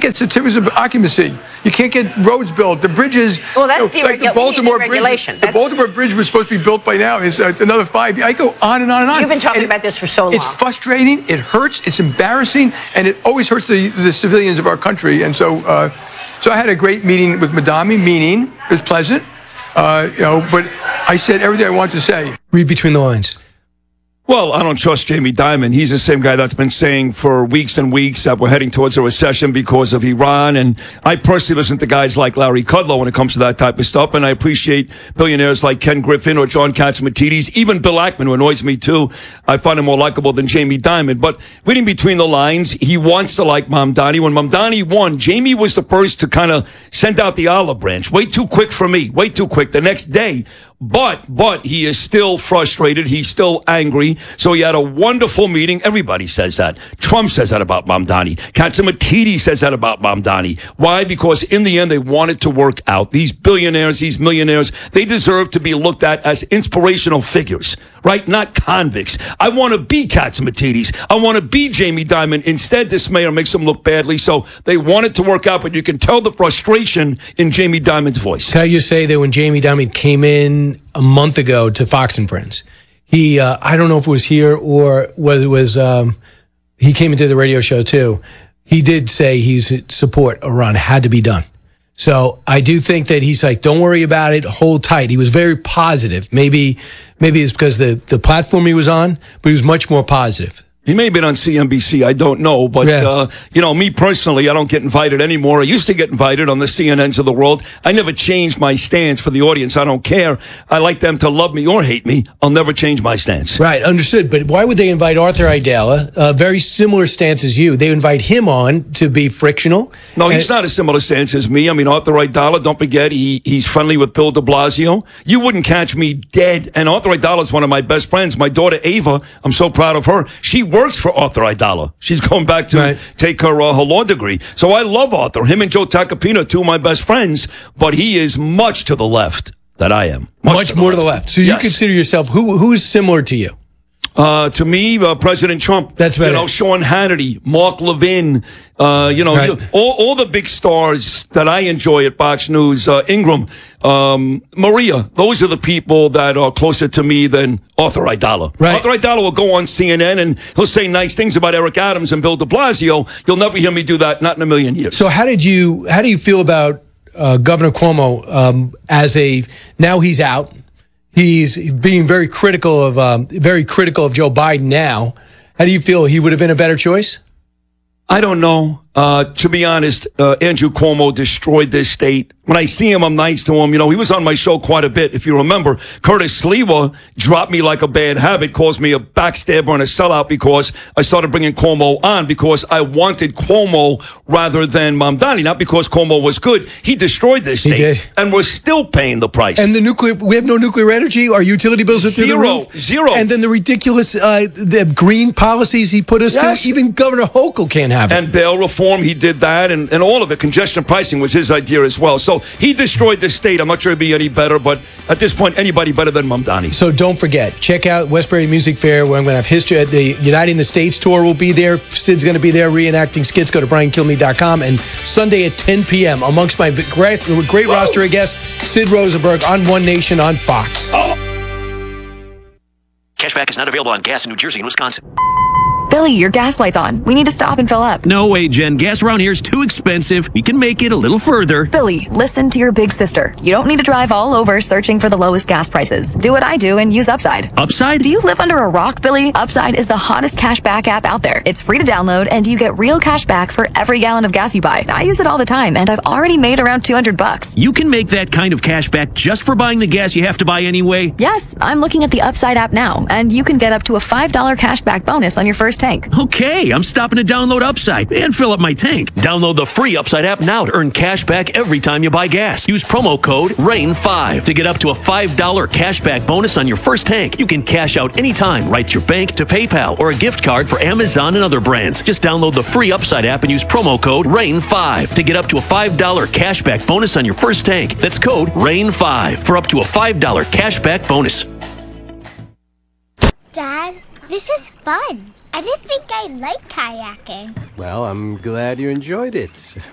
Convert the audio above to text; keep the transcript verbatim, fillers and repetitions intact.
get certificates of occupancy. You can't get roads built. The bridges. Well, that's you know, like the Baltimore Bridge. The Baltimore Bridge was supposed to be built by now. It's uh, another five. I go on and on and on. You've been talking and about this for so long. It's frustrating. It hurts. It's embarrassing, and it always hurts the, the civilians of our country. And so, uh, so I had a great meeting with Madami. Meaning it was pleasant, uh, you know. But I said everything I wanted to say. Read between the lines. Well, I don't trust Jamie Dimon. He's the same guy that's been saying for weeks and weeks that we're heading towards a recession because of Iran. And I personally listen to guys like Larry Kudlow when it comes to that type of stuff. And I appreciate billionaires like Ken Griffin or John Catsimatidis, even Bill Ackman, who annoys me too. I find him more likable than Jamie Dimon. But reading between the lines, he wants to like Mamdani. When Mamdani won, Jamie was the first to kind of send out the olive branch. Way too quick for me. Way too quick. The next day. But, but he is still frustrated. He's still angry. So he had a wonderful meeting. Everybody says that. Trump says that about Mamdani. Catsimatidis says that about Mamdani. Why? Because in the end, they want it to work out. These billionaires, these millionaires, they deserve to be looked at as inspirational figures, right? Not convicts. I want to be Catsimatidis. I want to be Jamie Dimon. Instead, this mayor makes them look badly. So they want it to work out, but you can tell the frustration in Jamie Dimon's voice. Can I just say that when Jamie Dimon came in a month ago to Fox and Friends, he, uh, I don't know if it was here or whether it was, um, he came into the radio show too. He did say he's support Iran had to be done. So I do think that he's like, don't worry about it, hold tight. He was very positive. Maybe, maybe it's because the, the platform he was on, but he was much more positive. He may have been on C N B C, I don't know. But, yeah. uh, you know, me personally, I don't get invited anymore. I used to get invited on the C N Ns of the world. I never changed my stance for the audience. I don't care. I like them to love me or hate me. I'll never change my stance. Right, understood. But why would they invite Arthur Aidala, a very similar stance as you? They invite him on to be frictional. No, he's and- not a similar stance as me. I mean, Arthur Aidala, don't forget, he, he's friendly with Bill de Blasio. You wouldn't catch me dead. And Arthur Aidala is one of my best friends. My daughter, Ava, I'm so proud of her. She works for Arthur Aidala. She's going back to right. take her uh, her law degree. So I love Arthur. Him and Joe Tacopina, two of my best friends, but he is much to the left that I am. Much, much to more left. to the left. So you yes. consider yourself, who who is similar to you? Uh, to me, uh, President Trump. That's better. You know, Sean Hannity, Mark Levin, uh, you know, right. you, all, all the big stars that I enjoy at Fox News, uh, Ingram, um, Maria, those are the people that are closer to me than Arthur Aidala. Right. Arthur Aidala will go on C N N and he'll say nice things about Eric Adams and Bill de Blasio. You'll never hear me do that, not in a million years. So how did you, how do you feel about uh, Governor Cuomo um, as a, now he's out. He's being very critical of um, very critical of Joe Biden now. How do you feel he would have been a better choice? I don't know. Uh, to be honest, uh, Andrew Cuomo destroyed this state. When I see him, I'm nice to him. You know, he was on my show quite a bit. If you remember, Curtis Sliwa dropped me like a bad habit, calls me a backstabber and a sellout because I started bringing Cuomo on because I wanted Cuomo rather than Mamdani, not because Cuomo was good. He destroyed this state. He did. And we're still paying the price. And the nuclear, we have no nuclear energy. Our utility bills are through the Zero. roof. Zero. And then the ridiculous, uh, the green policies he put us yes. to, even Governor Hochul can't have it. And bail reform, he did that, and, and all of it. Congestion pricing was his idea as well. So he destroyed the state. I'm not sure it'd be any better, but at this point, anybody better than Mamdani. So don't forget, check out Westbury Music Fair, where I'm going to have history. The Uniting the States tour will be there. Sid's going to be there reenacting skits. Go to brian kilmeade dot com. And Sunday at ten p.m., amongst my great, great roster of guests, Sid Rosenberg on One Nation on Fox. Oh. Cashback is not available on gas in New Jersey and Wisconsin. Billy, your gas light's on. We need to stop and fill up. No way, Jen. Gas around here is too expensive. We can make it a little further. Billy, listen to your big sister. You don't need to drive all over searching for the lowest gas prices. Do what I do and use Upside. Upside? Do you live under a rock, Billy? Upside is the hottest cash back app out there. It's free to download, and you get real cash back for every gallon of gas you buy. I use it all the time, and I've already made around two hundred bucks. You can make that kind of cash back just for buying the gas you have to buy anyway? Yes, I'm looking at the Upside app now, and you can get up to a five dollars cash back bonus on your first tank. Okay, I'm stopping to download Upside and fill up my tank. Download the free Upside app now to earn cash back every time you buy gas. Use promo code rain five to get up to a five dollars cash back bonus on your first tank. You can cash out anytime right to your bank, to PayPal, or a gift card for Amazon and other brands. Just download the free Upside app and use promo code rain five to get up to a five dollars cash back bonus on your first tank. That's code rain five for up to a five dollars cash back bonus. Dad, this is fun. I didn't think I'd like kayaking. Well, I'm glad you enjoyed it.